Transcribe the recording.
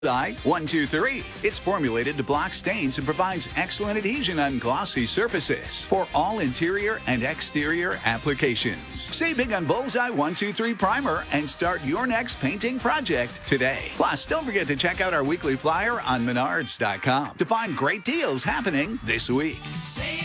Bullseye 123. It's formulated to block stains and provides excellent adhesion on glossy surfaces for all interior and exterior applications. Save big on Bullseye 123 Primer and start your next painting project today. Plus, don't forget to check out our weekly flyer on Menards.com to find great deals happening this week.